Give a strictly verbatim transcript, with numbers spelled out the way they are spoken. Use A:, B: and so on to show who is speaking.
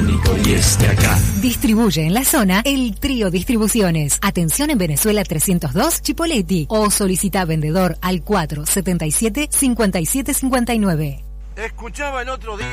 A: único y es de acá.
B: Distribuye en la zona el Trío Distribuciones. Atención en Venezuela trescientos dos, Chipoleti. O solicita vendedor al cuatro setenta y siete, cincuenta y siete cincuenta y nueve.
C: Escuchaba el otro día